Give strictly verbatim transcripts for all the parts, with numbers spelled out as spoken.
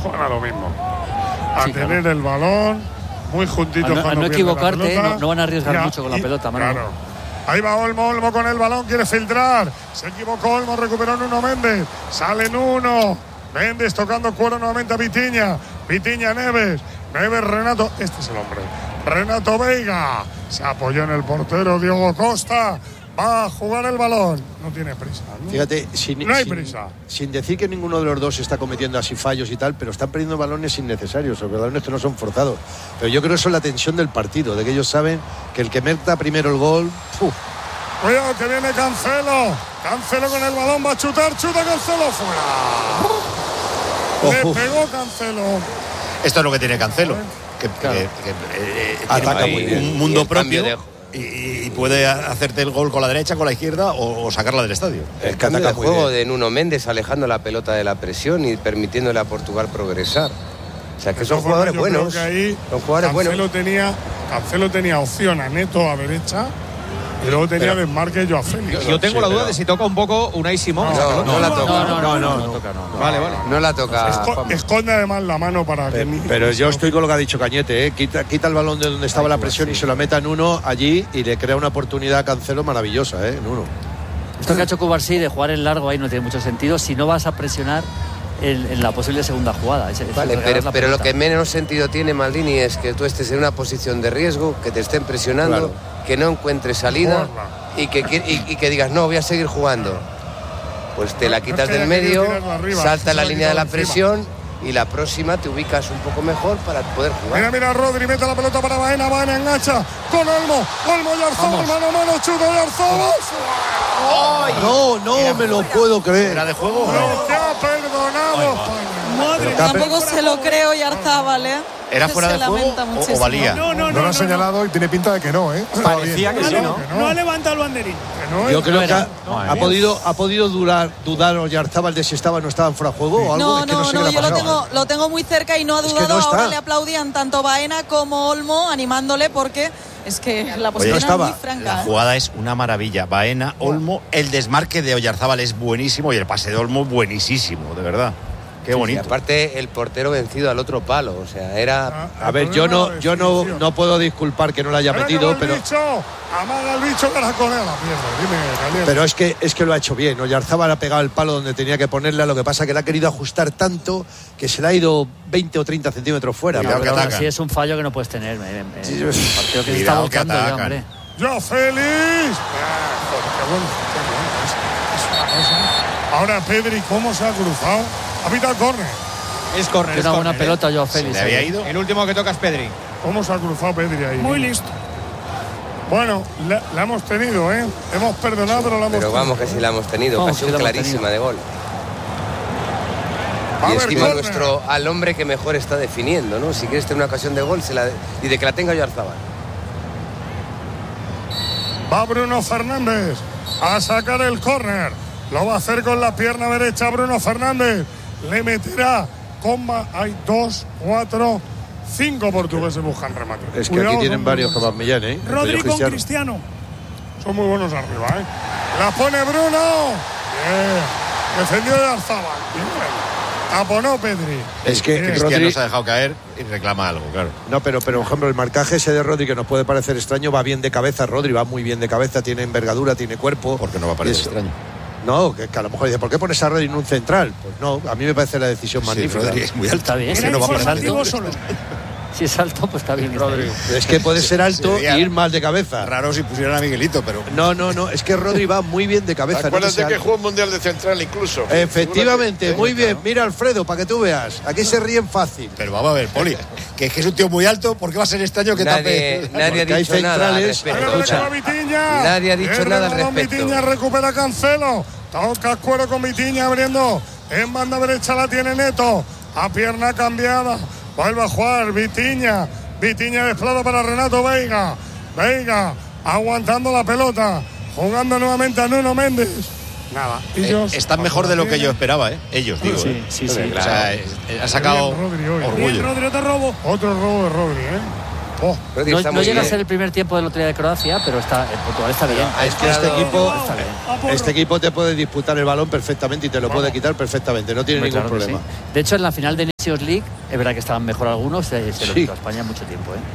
juegan a lo mismo. A sí, tener claro. el balón muy juntitos a no, cuando a no pierden equivocarte, la pelota. no, no van a arriesgar Ya, mucho con la y, pelota, Manu. Claro. Ahí va Olmo, Olmo con el balón, quiere filtrar. Se equivocó Olmo, recuperó Nuno Méndez. Sale Nuno. Méndez tocando cuero nuevamente a Vitinha. Vitinha, Neves. Neves, Renato. Este es el hombre. Renato Veiga. Se apoyó en el portero Diogo Costa. Va a jugar el balón. No tiene prisa, ¿no? Fíjate, sin, no hay sin, prisa. Sin decir que ninguno de los dos está cometiendo así fallos y tal, pero están perdiendo balones innecesarios, o balones que no son forzados. Pero yo creo que eso es la tensión del partido, de que ellos saben que el que meta primero el gol. ¡Uf! Cuidado que viene Cancelo. Cancelo con el balón, va a chutar, chuta Cancelo fuera. Le Uf. pegó Cancelo. Esto es lo que tiene Cancelo. Que, Claro. que, que, eh, Ataca tiene muy bien. un mundo Y el cambio propio y, y puede hacerte el gol con la derecha, con la izquierda o, o sacarla del estadio. El Es que cambio de ataca muy juego bien. de Nuno Méndez alejando la pelota de la presión y permitiéndole a Portugal progresar. O sea, que Eso son fue, jugadores yo creo buenos. que ahí Son jugadores Cancelo buenos. tenía, Cancelo tenía opción a Neto a derecha y luego tenía Pero- desmarque yo a Félix. Yo tengo Sí, la duda pero- de si toca un poco Unai Simón. No, esa pelota. no la toca. No, no, no, No, no, no, no, no. toca, no. Vale, vale. No la toca. Esco- Juanma. esconde además la mano para que Pero, ni- pero yo estoy con lo que ha dicho Cañete, ¿eh? quita, quita el balón de donde estaba la presión y se lo meta en uno allí y le crea una oportunidad a Cancelo maravillosa, ¿eh? En uno. Esto que ha hecho Cubarsí de jugar en largo ahí no tiene mucho sentido si no vas a presionar en, en la posible segunda jugada. Es, es Vale, regalar pero, la pero lo pelota. que menos sentido tiene, Maldini, es que tú estés en una posición de riesgo, que te estén presionando, Claro. que no encuentres salida Jugarla. y que, y, y que digas, no, voy a seguir jugando. Pues te la No, quitas no es que del haya querido medio, tirarla arriba, salta se la la ha línea de la quitado encima. presión y la próxima te ubicas un poco mejor para poder jugar. Mira, mira, Rodri mete la pelota para Baena, Baena engancha con Olmo, Olmo y Arzabal, mano a mano, chuta y Arzabal. No, no me lo puedo creer. ¿Era de juego o no? Lo que ha perdonado España. Madre, tampoco se lo creo Yarzábal, ¿eh? ¿Era Que fuera se de juego lamenta o, muchísimo. o valía? No, no, No no. lo no, ha señalado y tiene pinta de que no, ¿eh? Estaba Parecía bien. que sí, ¿no? No, no ha levantado el banderín. Que no, Yo eh. creo que ha, Madre ha mía. podido, ha podido durar, dudar Oyarzábal de si estaba o no estaba en fuera de juego o algo. No, es que no, no, sé no, qué le yo ha lo pasado. tengo, lo tengo muy cerca y no ha Es que dudado. no está. Ahora le aplaudían tanto Baena como Olmo animándole porque es que la posición no era muy estaba. franca. La ¿eh? jugada es una maravilla. Baena, Olmo, el desmarque de Oyarzábal es buenísimo y el pase de Olmo buenísimo, de verdad. Qué Y bonito. aparte el portero vencido al otro palo, o sea, era... A ver, yo no, yo no, no puedo disculpar que no lo haya Ahora que va metido, el pero, bicho, amaga el bicho que la colea la pierna. Dime, Caliente. pero es que es que lo ha hecho bien. Oyarzábal ha pegado el palo donde tenía que ponerle, lo que pasa que le ha querido ajustar tanto que se le ha ido veinte o treinta centímetros fuera. Cuidado Pero- que Pero aún atacan. así es un fallo que no puedes tener. eh, eh, Sí, el sí. partido que se está Cuidado que volcando ya, atacan. hombre. Yo, Félix. Ah, joder, qué bueno, qué bueno. Es, es una cosa. Ahora Pedri, ¿cómo se ha cruzado? Ha pitado córner. Es córner, Es es una buena córner, ¿eh? pelota, yo, ¿Se Félix. le había ahí. ido? El último que toca es Pedri. ¿Cómo se ha cruzado Pedri ahí? Muy listo. Bueno, la, la hemos tenido, ¿eh? Hemos perdonado, pero la hemos Pero tenido. vamos que sí la hemos tenido, Vamos, ocasión que la hemos clarísima de gol. Va a Y haber encima córner. nuestro, al hombre que mejor está definiendo, ¿no? Si quieres tener una ocasión de gol, se la, y de que la tenga Oyarzábal. Va Bruno Fernández a sacar el córner. Lo va a hacer con la pierna derecha Bruno Fernández. Le meterá comba. Hay dos, cuatro, cinco portugueses buscan remate. Es que Cuidado, aquí tienen son varios muy que buenos. van Millán, ¿eh? Rodri Entre ellos con Cristiano. Cristiano. Son muy buenos arriba, ¿eh? La pone Bruno. Bien. Defendió de Arzabal. Bien. Taponó Pedri. Es que Bien. Cristiano Rodri- se ha dejado caer y reclama algo, claro. No, pero, pero por ejemplo, el marcaje ese de Rodri, que nos puede parecer extraño, va bien de cabeza. Rodri va muy bien de cabeza, tiene envergadura, tiene cuerpo. Porque no va a parecer Y es- extraño. No, que, que a lo mejor dice, ¿por qué pones a Rodri en un central? Pues no, a mí me parece la decisión Sí, magnífica. Rodri es muy alto. Está bien. Es que Era no va a si es parecer informativo alto, solo. si es alto, pues está bien. Rodri. Es que puede ser alto Sería y ir mal de cabeza. raro si pusieran a Miguelito, pero No, no, no, es que Rodri va muy bien de cabeza. no Acuérdate sea que alto. jugó un mundial de central incluso. Efectivamente, muy bien. Mira, Alfredo, para que tú veas. Aquí se ríen fácil. pero vamos a ver, Poli, que es que es un tío muy alto, ¿por qué va a ser extraño que Nadie, tape? nadie ha Porque hay dicho nada al centrales. respecto. Ahora Escucha. recupera Vitinha. Nadie ha dicho Pierde nada al el balón respecto. Vitinha recupera Cancelo. Toca cuero con Vitinha abriendo. En banda derecha la tiene Neto. A pierna cambiada. Vuelve a jugar Vitinha. Vitinha desplaza para Renato Veiga. Veiga aguantando la pelota. Jugando nuevamente a Nuno Méndez. Nada. Eh, Ellos están mejor de lo que yo esperaba, ¿eh? Ellos, digo. Sí, ¿eh? sí, sí. O sea, es- ha sacado Bien, Rodri hoy. orgullo. Bien, Rodri, otro robo. Otro robo de Rodri, ¿eh? Oh. Rodri No, está no muy llega a bien. ser el primer tiempo de lotería de Croacia, pero está, el Portugal está bien. Es que este Claro. equipo, Está bien. este equipo te puede disputar el balón perfectamente y te lo puede quitar perfectamente, no tiene Hombre, ningún claro que problema. sí. De hecho, en la final de Nations League, es verdad que estaban mejor algunos, se, se lo Sí. quitó a España mucho tiempo. ¿eh?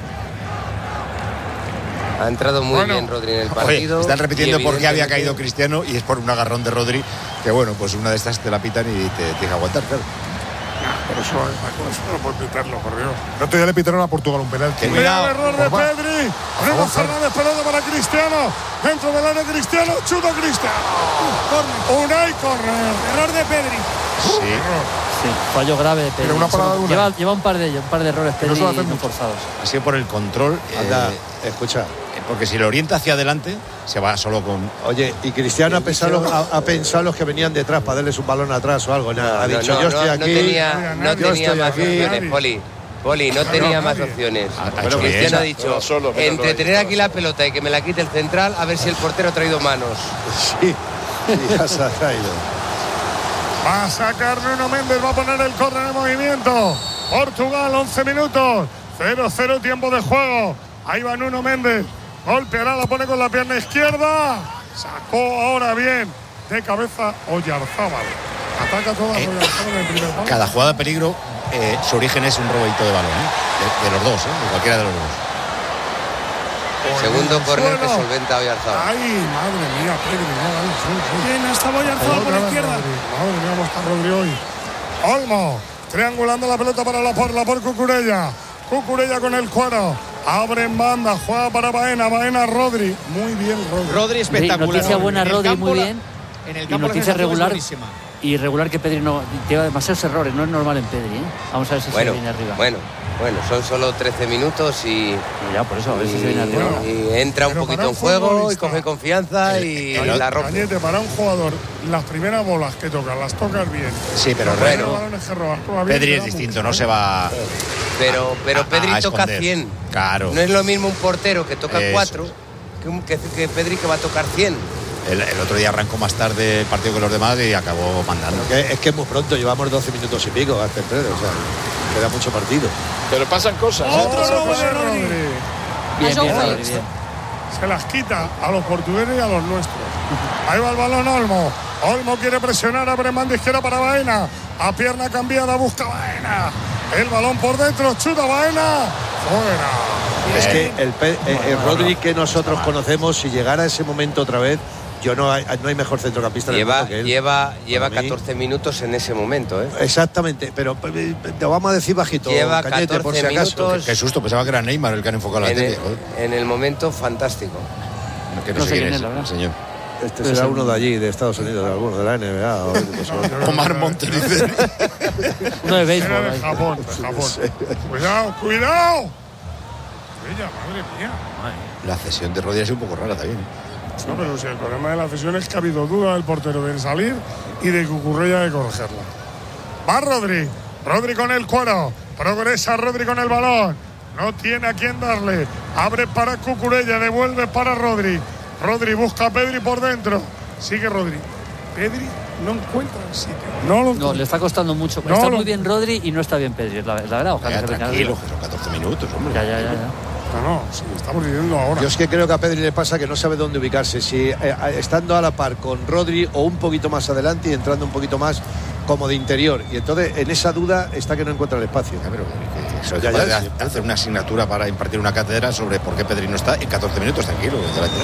Ha entrado muy Bueno. bien Rodri en el Oye, partido. están repitiendo y por qué había evidentemente- caído Cristiano y es por un agarrón de Rodri, que bueno, pues una de estas te la pitan y te tienes que aguantar, claro. Pero eso, eso no puedes pitarlo, por Dios. El otro día le pitaron a Portugal un penalti. Que Cuidado, error de Por va- Pedri. Bruno Fernández, pelota para Cristiano. Dentro del área Cristiano, chuta Cristiano. Unai corner. Error de Pedri. Sí. Sí, fallo grave de Pedri. Pero una parada Solo- dura. Lleva, lleva un par de ellos, un par de errores Que no Pedri suele hacer no mucho. forzados. Ha sido por el control. eh, Anda, escucha. porque si lo orienta hacia adelante, se va solo con. Oye, y Cristiano ha pensado, ha, ha pensado los que venían detrás para darles un balón atrás o algo. Nada, ha No, dicho, no, yo no, estoy no aquí. tenía, no Yo tenía estoy más aquí. opciones, Poli. Poli, no tenía más nadie. opciones. Ha- ha Pero hecho Cristiano bien. ha dicho, No, solo, pero entre no, tener no, aquí la pelota y que me la quite el central, a ver si el portero ha traído manos. Sí, sí, ya se ha traído. Va a sacar Nuno Méndez, va a poner el córner en movimiento. Portugal, once minutos. cero cero tiempo de juego. Ahí va Nuno Méndez. Golpeará, la pone con la pierna izquierda. Sacó ahora bien de cabeza Oyarzábal. Ataca toda Eh, Oyarzábal en el primer palo. Cada jugada de peligro, eh, su origen es un robadito de balón, ¿eh? de, de los dos, ¿eh? de cualquiera de los dos. Segundo córner que Suelo. solventa Oyarzabal. Ay, madre mía, Pedri. No, ay, sí, sí. Bien, hasta Oyarzabal por la izquierda. Madre mía, cómo está Rodri hoy. Olmo, triangulando la pelota para la por la por Cucurella. Cucurella con el cuero. Abre en banda, juega para Baena. Baena, Rodri. Muy bien, Rodri. Rodri espectacular. Noticia buena, En el Rodri, campo muy la- bien. En el Y campo la noticia sensación es regular. buenísima. Y regular que Pedri no lleva demasiados errores, no es normal en Pedri. ¿eh? Vamos a ver si Bueno, se viene arriba. bueno, bueno, son solo trece minutos y, No, ya, por eso, a ver y, si se viene arriba. y entra un Pero poquito para en un juego y futbolista, coge confianza y, el- y la rompe. Cañete, para un jugador, las primeras bolas que tocas, las tocas bien. Sí, pero Los bueno, primeros balones que robas, juega bien, Pedri te es da distinto, mucho, no ¿eh? se va. Pero, pero a- Pedri a toca esconder. cien. Claro. No es lo mismo un portero que toca Eso cuatro es. que, un- que, que Pedri que va a tocar cien. El, el otro día arrancó más tarde el partido que los demás y acabó mandando. Que- es que es muy pronto, llevamos doce minutos y pico hasta el pleno, o sea, queda mucho partido. Pero pasan cosas. ¿eh? Otro Pasan robo cosas. de Rodri. Bien, Joe bien, Felix. Rodri, bien. Se las quita a los portugueses y a los nuestros. Ahí va el balón Olmo. Olmo quiere presionar, abre manda izquierda para Baena. A pierna cambiada busca Baena. El balón por dentro, chuta Baena. Fuera. Es que el, pe- eh, el Rodri que nosotros conocemos, si llegara ese momento otra vez, yo no hay, no hay mejor centrocampista del Lleva, mundo que él. lleva, lleva Para mí. catorce minutos en ese momento. ¿eh? Exactamente, pero eh, lo vamos a decir bajito, Lleva Cañete, por si catorce acaso. minutos. Qué susto, pensaba que era Neymar el que han enfocado la En el, tele. Joder, en el momento fantástico. que no, No sé sé quién quién es, es, la verdad. señor. Este será uno de allí, de Estados Unidos, de alguno, de la N B A. O, pues, Omar Montes dice. Uno de béisbol. Era de ahí. Japón, de Japón. Cuidado, cuidado. Bella, madre mía. La cesión de Rodri es un poco rara también. No, pero si el problema de la cesión es que ha habido duda del portero de salir y de Cucurella de corregirla. Va Rodri. Rodri con el cuero. Progresa Rodri con el balón. No tiene a quién darle. Abre para Cucurella. Devuelve para Rodri. Rodri busca a Pedri por dentro. Sigue Rodri. Pedri no encuentra el sitio. No lo No, encuentra. le está costando mucho. No, está lo- muy bien Rodri y no está bien Pedri, la, la verdad. Ojalá Ya, que venga tranquilo, arriba. que son catorce minutos, hombre. Ya, ya, ya, ya. No, no, sí, estamos diciendo ahora. Yo es que creo que a Pedri le pasa que no sabe dónde ubicarse, si eh, estando a la par con Rodri o un poquito más adelante y entrando un poquito más como de interior. Y entonces en esa duda está que no encuentra el espacio. Ya, pero que soy Ya, capaz ya, de sí. hacer una asignatura para impartir una cátedra sobre por qué Pedri no está en catorce minutos, tranquilo. desde la-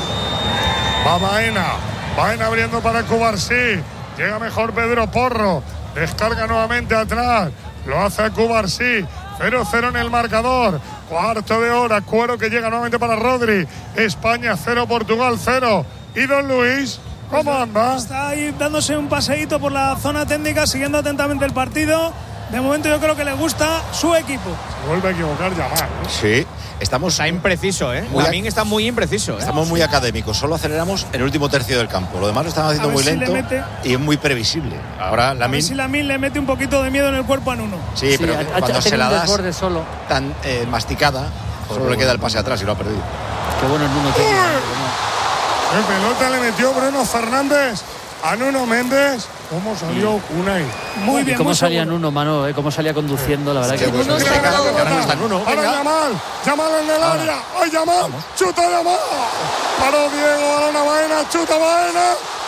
Va Baena. Baena abriendo para Cubarsí. Llega mejor Pedro Porro. Descarga nuevamente atrás. Lo hace Cubarsí. cero cero en el marcador. Cuarto de hora. Cuero que llega nuevamente para Rodri. España cero, Portugal cero. Y Don Luis, ¿cómo anda? Está ahí dándose un paseíto por la zona técnica, siguiendo atentamente el partido. De momento yo creo que le gusta su equipo. Se vuelve a equivocar Yamal, ¿no? Sí, estamos, Está impreciso, ¿eh? Muy También ac- está muy impreciso, ¿eh? estamos muy académicos. Solo aceleramos en el último tercio del campo. Lo demás lo estamos haciendo A ver muy si le lento mete. y es muy previsible. Ahora A la ver si Lamine le mete un poquito de miedo en el cuerpo a Nuno. Sí, Sí, pero ha- que ha- cuando ha se tenido la un das desborde solo. tan eh, masticada, solo le queda el pase atrás y lo ha perdido. Qué bueno el Nuno tiene. ¿eh? El pelota le metió Bruno Fernández a Nuno Méndez. cómo salió Unai. Muy Y bien, cómo muy salía en seguro. uno, Mano, ¿eh? Cómo salía conduciendo, la verdad Qué que... bueno. Uno Venga, solo. que ahora no está en uno. Para Venga. Yamal, Yamal en el área. ¡Ay, Yamal! ¡Chuta Yamal! Paró Diego, balón a Baena, chuta Baena.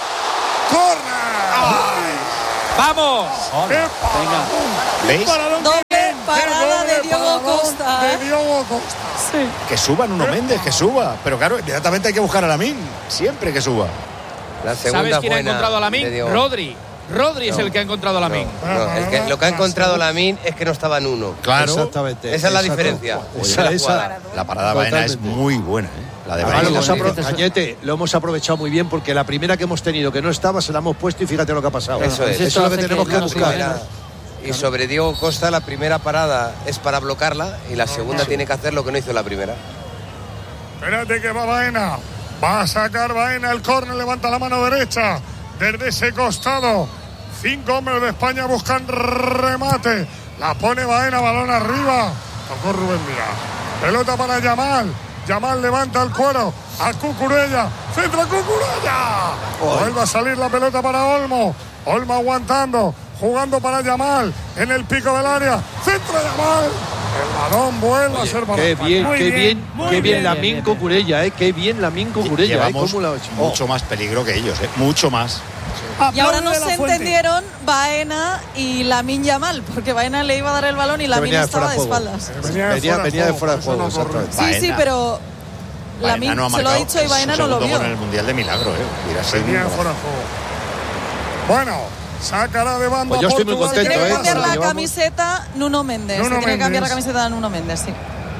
¡Corre! ¡Vamos! ¡Qué paradón! ¿Veis? Paradón. Doble ¡Qué parada doble de Diogo paradón Costa. de ¿eh? Diogo Costa! Sí. Que suba Nuno Méndez, que suba. Pero claro, inmediatamente hay que buscar a Lamine. Siempre que suba. La segunda ¿Sabes quién ha buena encontrado a de Lamine? Diego. Rodri. Rodri es el que ha encontrado a Lamine. No, es que lo que ha encontrado Lamine es que no estaba en uno. Claro. Exactamente. Esa es la exacto. diferencia. Esa, La esa. jugada. La parada de Baena es Totalmente. muy buena, ¿eh? La de Además, lo Baena. hemos, Baena. apro- Cañete, lo hemos aprovechado muy bien porque la primera que hemos tenido que no estaba se la hemos puesto y fíjate lo que ha pasado. Eso es. Eso es lo que hace tenemos que que no buscar. Primera- Y sobre Diego Costa, la primera parada es para bloquearla y la segunda tiene que hacer lo que no hizo la primera. Espérate que va Baena. Va a sacar Baena el córner, levanta la mano derecha desde ese costado. Cinco hombres de España buscan remate. La pone Baena, balón arriba. Tocó Rubén Díaz. Pelota para Yamal. Yamal levanta el cuero a Cucurella. Centra Cucurella. Vuelve a salir la pelota para Olmo. Olmo aguantando. Jugando para Yamal. En el pico del área. Centra Yamal. El balón vuelve a ser para Qué España. bien, Muy qué bien, bien, muy qué bien, bien. Lamine Bien, bien, Cucurella, eh, qué bien Lamine Cucurella, eh, Llevamos cómo lo ha hecho. mucho más peligro que ellos, ¿eh? Mucho más. Y ahora no Aplaude de se la Fuente. entendieron Baena y Lamine Yamal, porque Baena le iba a dar el balón y Lamine venía de estaba fuera de de juego. espaldas. Venía de Venía, fuera de venía de juego, fuera de por eso juego, no corre. exactamente. Sí, sí, Baena. pero Baena Lamine no ha se lo ha marcado dicho y Baena su no lo segundo vio. gol en el Mundial de Milagro, ¿eh? Hubiera sido Venía un de fuera de juego. Bueno, sacará de banda Pues yo estoy muy Portugal. contento, Tiene que ¿eh? cambiar Porque la llevamos- camiseta Nuno Méndez. Nuno Se tiene que cambiar la Méndez. camiseta de Nuno Méndez, sí.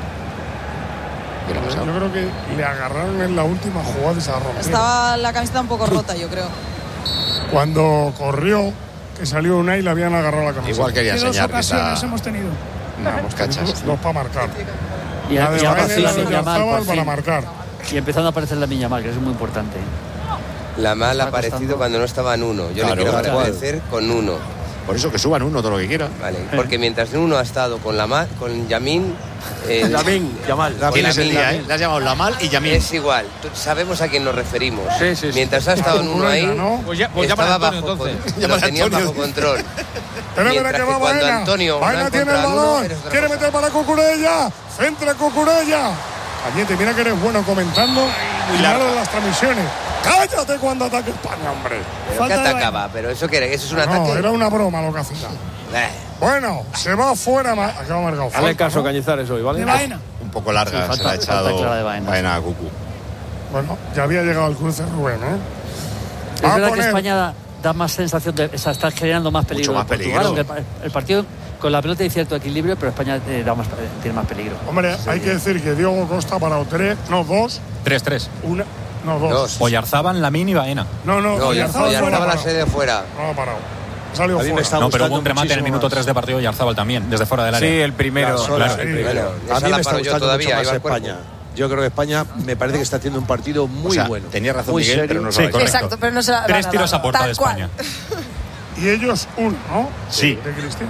¿Qué le ha pasado? Yo creo que le agarraron en la última jugada y se la rompieron. Estaba la camiseta un poco rota, yo creo. Cuando corrió, que salió Unai, le habían agarrado la camiseta. Igual quería ¿Qué dos enseñar ocasiones quizá hemos tenido? unas moscachas. Dos para marcar. Y, La de y ahora Baena sí y la la de Lamine Yamal, Oyarzabal por para fin. marcar. Y empezando a aparecer la Yamal, que es muy importante. La mal ha Está aparecido costando. cuando no estaba en uno. Yo Claro, le quiero claro. agradecer con uno. Por eso que suban uno todo lo que quiera. Vale, porque mientras uno ha estado con la mal, con Yamin, eh, Lamine, Yamal, Lamine, Tienes el Lamine, día, ¿eh? Le has llamado Lamal y Yamil. es igual. Tú- Sabemos a quién nos referimos. Sí, sí, sí. Mientras ha estado en uno ahí, Cucurella, ¿no? Pues ya, pues estaba llama a Antonio, bajo, entonces. con- Llama lo a tenían Antonio. bajo control. Pero mira Mientras que que va cuando Baena. Antonio Baena no tiene el encuentra uno, balón. eres otra Quiere cosa. meter para Cucurella. Centra Cucurella. Cañete, mira que eres bueno comentando y larga. malo en las transmisiones. Cállate cuando ataque España, hombre. Pero Falta que de atacaba, pero eso que era, eso es un No, ataque. era una broma lo que hacía. Eh, Bueno, se va afuera. ma- Acaba marcado. Hazle falta, caso, ¿no? Cañizares, hoy, ¿vale? De Baena. Un poco larga, Sí, se falta- la ha falta echado clara de Baena, Baena a Cucu. Bueno, ya había llegado al cruce Rubén, ¿eh? Es Va a verdad que poner- España da, da más sensación de. O sea, está generando más peligro. Mucho más que Portugal, peligro. aunque El, el partido con la pelota hay cierto equilibrio, pero España eh, da más, tiene más peligro. Hombre, hay que decir que Diogo Costa ha parado tres, no dos, tres tres. una, no dos. dos. Oyarzabal, Lamine y Baena. No, no, No, ya Oyarzabal ya fuera, estaba la parado. sede de fuera. No ha parado. Ha salido A mí me fuera. está No, pero hubo gustando un remate en el muchísimo minuto más. tres de partido Oyarzabal también, desde fuera del área. Sí, el primero. Las horas, claro. el Sí. primero. Bueno, A esa mí la me está paro yo gustando todavía, mucho iba más al cuerpo. España. Yo creo que España me parece que está haciendo un partido muy O sea, bueno. tenía razón muy Miguel, serio. pero no Sí, sabe. correcto. Exacto, pero no se la van Tres a tiros dar. a puerta Tal de cual. España. Y ellos uno, ¿no? Sí. De Cristina.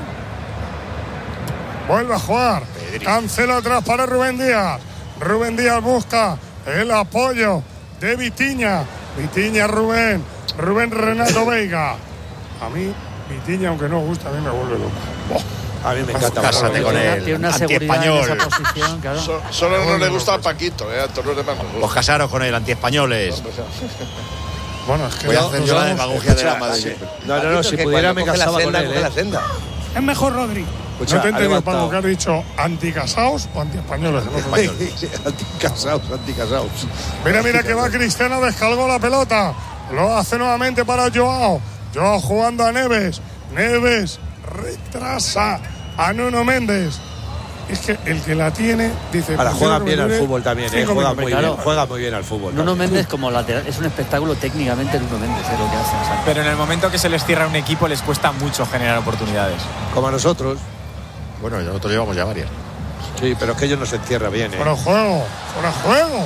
Vuelve a jugar. Pedri. Cancela atrás para Rubén Díaz. Rubén Díaz busca el apoyo de Vitiña. Vitiña, Rubén. Rubén, Renato Veiga. A mí, Vitiña, aunque no gusta, a mí me vuelve loco. Oh, A mí me encanta. Cásate con Tiene- él, Tiene una seguridad en antiespañol. esa posición, claro. So- solo no le gusta a Paquito, ¿eh? A todos los demás. nos gusta. Os casaros con él, antiespañoles. Bueno, es que Voy a no- hacer nos yo la damos- demagogia de la Escucha, Madrid. sí. No, no, no, si Que pudiera cuando me coge la casaba con senda, él, coge ¿eh? la senda. Es mejor Rodri. Escucha, no te he ha entendido, levantado. Paco, que has dicho anticasados o antiespañoles. Anticasados, anticasados. Mira, mira que va Cristiano, descargó la pelota. Lo hace nuevamente para Joao. Joao jugando a Neves. Neves retrasa a Nuno Méndez. Es que el que la tiene, dice... Ahora prefiero juegan que me bien al dure fútbol también, ¿eh? cinco Juega minutos. muy claro. bien, juega muy bien al fútbol. Nuno también. Méndez como lateral, es un espectáculo técnicamente Nuno Méndez, es lo que hace. O sea, Pero en el momento que se les cierra un equipo les cuesta mucho generar oportunidades. Como a nosotros. Bueno, nosotros llevamos ya varias. Sí, pero es que ellos no se encierran bien, ¿eh? Fuera de juego, fuera de juego.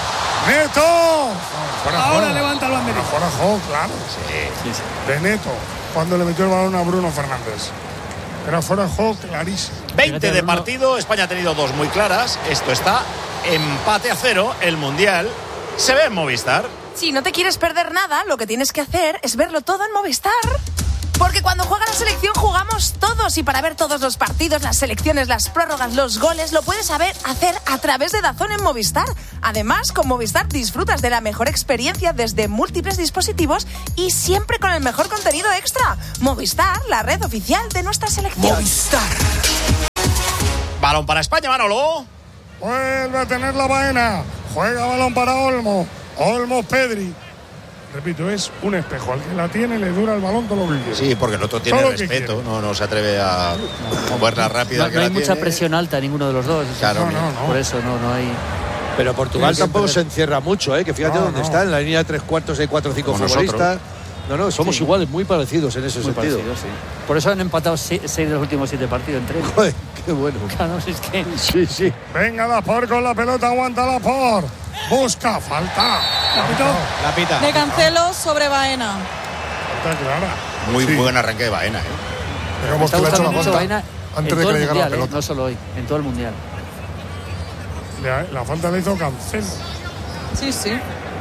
Neto. Fuera de Ahora juego. levanta el banderín. Fuera de juego, claro. sí, sí. De Neto, cuando le metió el balón a Bruno Fernández. Era fuera de juego clarísimo. veinte de Bruno. partido, España ha tenido dos muy claras. Esto está empate a cero. El Mundial se ve en Movistar. Si no te quieres perder nada, lo que tienes que hacer es verlo todo en Movistar. Porque cuando juega la selección jugamos todos y para ver todos los partidos, las selecciones, las prórrogas, los goles, lo puedes saber hacer a través de DAZN en Movistar. Además, con Movistar disfrutas de la mejor experiencia desde múltiples dispositivos y siempre con el mejor contenido extra. Movistar, la red oficial de nuestra selección. Movistar. Balón para España, Manolo. Vuelve a tener la Baena. Juega balón para Olmo. Olmo, Pedri. Repito, es un espejo. Al que la tiene le dura el balón todo lo que quiere. Sí, porque el otro tiene Todo respeto. No, no se atreve a moverla rápida. No, no hay mucha tiene. presión alta en ninguno de los dos. Claro, no, no, no. Por eso no, no hay. Pero Portugal sí, tampoco se encierra mucho, ¿eh? Que fíjate no, dónde no. está. En la línea de tres cuartos hay cuatro o cinco Como futbolistas. Nosotros. No, no, somos sí. iguales, muy parecidos en ese muy sentido. Parecido, sí. Por eso han empatado seis, seis de los últimos siete partidos entre ellos. Joder, qué bueno. Claro, es que... Sí, sí. Venga Laporte con la pelota, aguanta Laporte. Busca, falta. La pita. La pita. De Cancelo sobre Baena. Falta clara. Muy sí. buen arranque de Baena, ¿eh? Me está gustando mucho Baena antes en de todo que el mundial, la pelota. Eh, no solo hoy, en todo el mundial. La, la falta le hizo Cancelo. Sí, sí.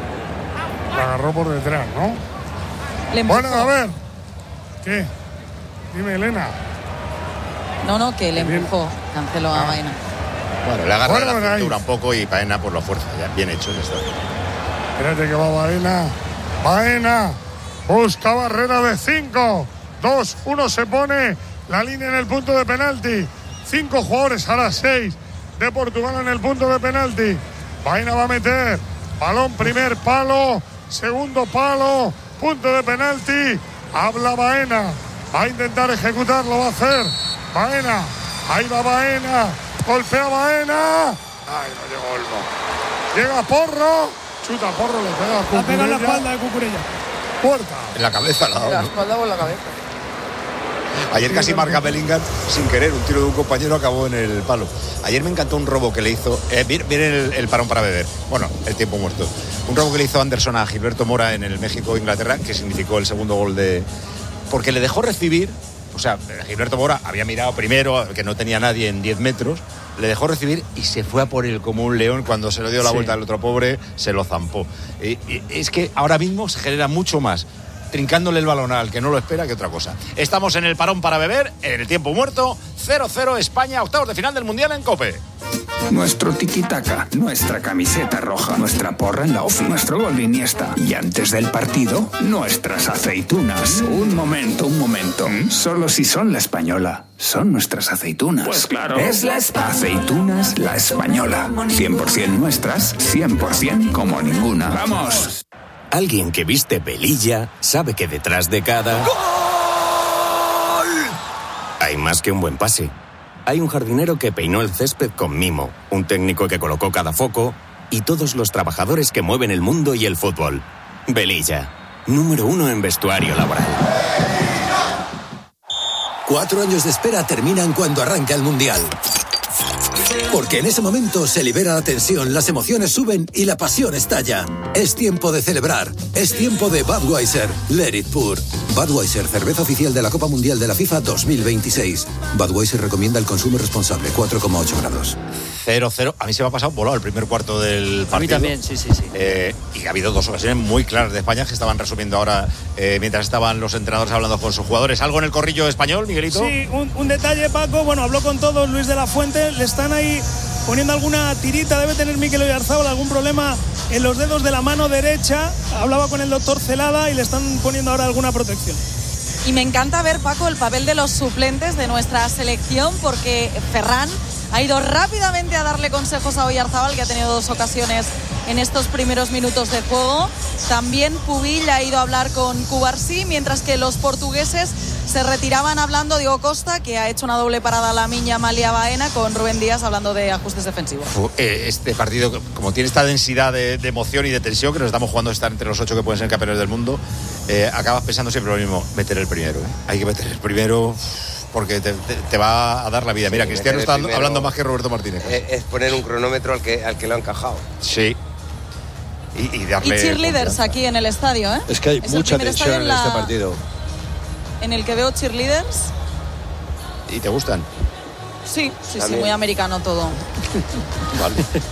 La agarró por detrás, ¿no? Le bueno, a ver. ¿Qué? Dime, Elena. No, no, que le empujó Cancelo a ah. Baena. Bueno, le agarra bueno, la cintura un poco y Baena por la fuerza. Ya, bien hecho, ya está. Espérate que va Baena. Baena. Busca barrera de cinco. dos uno se pone la línea en el punto de penalti. Cinco jugadores, ahora seis de Portugal en el punto de penalti. Baena va a meter. Balón, primer palo. Segundo palo. Punto de penalti. Habla Baena. Va a intentar ejecutarlo, va a hacer. Baena. Ahí va Baena. Golpea Baena. Ay, no llegó Olmo. Llega Porro. Chuta Porro, le pega a Cucurella. La pega en la espalda de Cucurella. Puerta. En la cabeza la En la espalda o en la cabeza. Ayer casi marca Bellingham sin querer. Un tiro de un compañero acabó en el palo. Ayer me encantó un robo que le hizo. Eh, miren el, el parón para beber. Bueno, el tiempo muerto. Un robo que le hizo Anderson a Gilberto Mora en el México-Inglaterra, que significó el segundo gol de. Porque le dejó recibir. O sea, Gilberto Mora había mirado primero, que no tenía nadie en diez metros. Le dejó recibir y se fue a por él como un león. Cuando se le dio la sí. vuelta al otro pobre, se lo zampó. Y, y, es que ahora mismo se genera mucho más trincándole el balón al que no lo espera que otra cosa. Estamos en el parón para beber, en el tiempo muerto. cero cero España, octavos de final del Mundial en COPE. Nuestro tiki-taka, nuestra camiseta roja, nuestra porra en la ofi, nuestro gol de Iniesta. Y antes del partido, nuestras aceitunas. Un momento, un momento. Solo si son la española. Son nuestras aceitunas. Pues claro. Es la espa- Aceitunas La Española. cien por ciento nuestras, cien por ciento como ninguna. ¡Vamos! Alguien que viste velilla sabe que detrás de cada... ¡Gol! Hay más que un buen pase. Hay un jardinero que peinó el césped con mimo, un técnico que colocó cada foco y todos los trabajadores que mueven el mundo y el fútbol. Velilla, número uno en vestuario laboral. Cuatro años de espera terminan cuando arranca el Mundial. Porque en ese momento se libera la tensión, las emociones suben y la pasión estalla. Es tiempo de celebrar. Es tiempo de Budweiser. Let it pour. Budweiser, cerveza oficial de la Copa Mundial de la FIFA dos mil veintiséis. Budweiser recomienda el consumo responsable, cuatro coma ocho grados. cero cero. A mí se me ha pasado volado el primer cuarto del partido. A mí también, sí, sí, sí. Eh, y ha habido dos ocasiones muy claras de España que estaban resumiendo ahora eh, mientras estaban los entrenadores hablando con sus jugadores. ¿Algo en el corrillo español, Miguelito? Sí, un, un detalle, Paco. Bueno, habló con todos Luis de la Fuente. Le están ahí poniendo alguna tirita. Debe tener Mikel Oyarzabal algún problema en los dedos de la mano derecha. Hablaba con el doctor Celada y le están poniendo ahora alguna protección. Y me encanta ver, Paco, el papel de los suplentes de nuestra selección, porque Ferran ha ido rápidamente a darle consejos a Oyarzabal, que ha tenido dos ocasiones en estos primeros minutos de juego. También Pubil ha ido a hablar con Cubarsí, mientras que los portugueses se retiraban hablando. Diego Costa, que ha hecho una doble parada a Lamine Yamal y a Baena, con Rubén Díaz hablando de ajustes defensivos. Este partido, como tiene esta densidad de, de emoción y de tensión, que nos estamos jugando a estar entre los ocho que pueden ser campeones del mundo, eh, acabas pensando siempre lo mismo: meter el primero. ¿eh? Hay que meter el primero, porque te, te, te va a dar la vida. Mira, sí, Cristiano está primero, hablando más que Roberto Martínez. Es, es poner un cronómetro al que, al que lo ha encajado. Sí. Y, y, darle y cheerleaders confianza. Aquí en el estadio, ¿eh? Es que hay es mucha tensión en, en la... este partido. En el que veo cheerleaders. ¿Y te gustan? Sí, sí, sí, muy americano todo. Vale.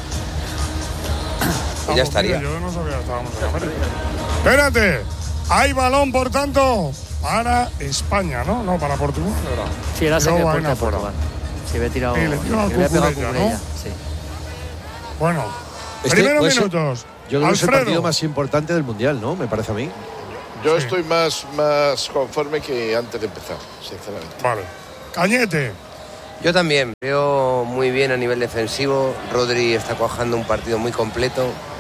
Y ya estaría. Yo no sabía que estábamos en América. Espérate. Hay balón, por tanto, para España, ¿no? No, para Portugal, ¿verdad? Sí, era saque de puerta de afuera. Portugal. Se había tirado. Sí, le tiró a le había pegado a Cucurella, Cucurella, ¿no? sí. Bueno, Este primeros puede ser- minutos. Yo creo que es el Alfredo. partido más importante del Mundial, ¿no? Me parece a mí. Yo estoy más, más conforme que antes de empezar, sinceramente. Vale. Cañete. Yo también veo muy bien a nivel defensivo. Rodri está cuajando un partido muy completo.